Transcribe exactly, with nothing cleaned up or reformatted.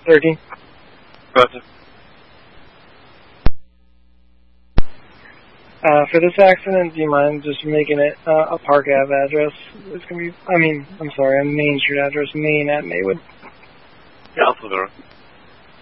thirteen. Gotcha. Uh, for this accident, do you mind just making it uh, a Park Ave address? It's gonna be, I mean, I'm sorry, a Main Street address, Main at Maywood. Yeah, I'll flip it around.